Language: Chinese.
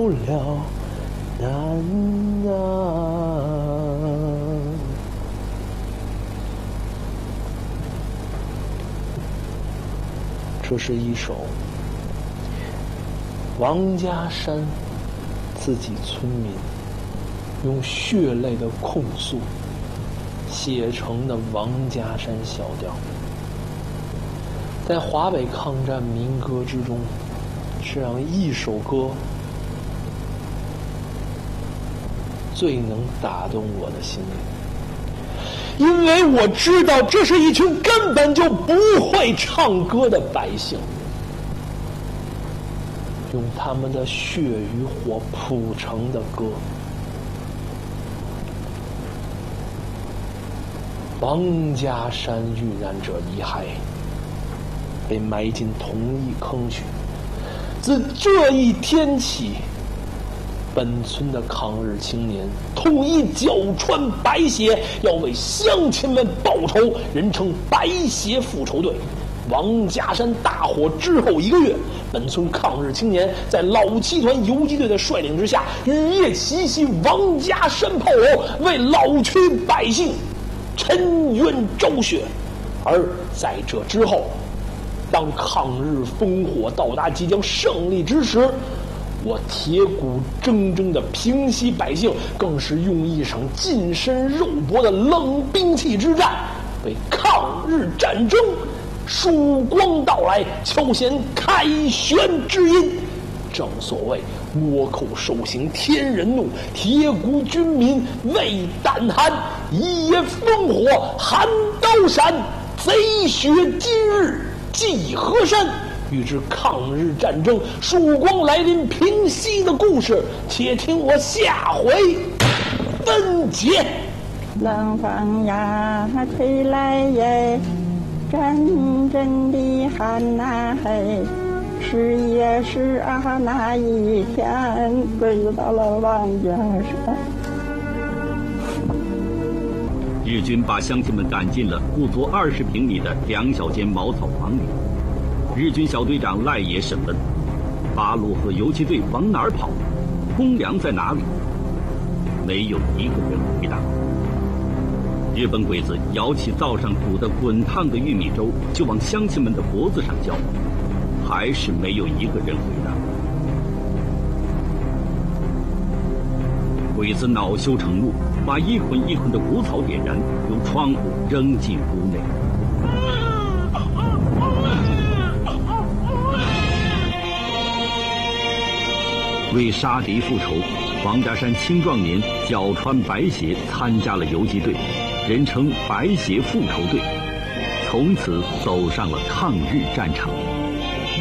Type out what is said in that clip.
有了难啊。这是一首王家山自己村民用血泪的控诉写成的王家山小调，在华北抗战民歌之中，这样一首歌最能打动我的心灵，因为我知道这是一群根本就不会唱歌的百姓，用他们的血与火谱成的歌。王家山遇难者遗骸被埋进同一坑去，自这一天起，本村的抗日青年统一脚穿白鞋，要为乡亲们报仇，人称白鞋复仇队。王家山大火之后1个月，本村抗日青年在老七团游击队的率领之下，日夜齐袭王家山炮楼，为老区百姓沉冤昭雪。而在这之后，当抗日烽火到达即将胜利之时，我铁骨铮铮的平西百姓更是用一场近身肉搏的冷兵器之战，为抗日战争曙光到来敲响开旋之音。正所谓倭寇受刑天人怒，铁骨军民畏胆寒。一夜烽火寒刀闪，贼血今日祭河山。欲知抗日战争曙光来临平息的故事，且听我下回分解。 冷风呀吹来耶，阵阵的寒呐嘿，10月12那一天，归到了王家山。 日军把乡亲们赶进了不足20平米的2小间茅草房里。日军小队长赖野审问：八路和游击队往哪儿跑？公粮在哪里？没有一个人回答。日本鬼子舀起灶上煮的滚烫的玉米粥，就往乡亲们的脖子上浇，还是没有一个人回答。鬼子恼羞成怒，把一捆一捆的谷草点燃，由窗户扔进屋内。为杀敌复仇，王家山青壮年脚穿白鞋参加了游击队，人称白鞋复仇队，从此走上了抗日战场。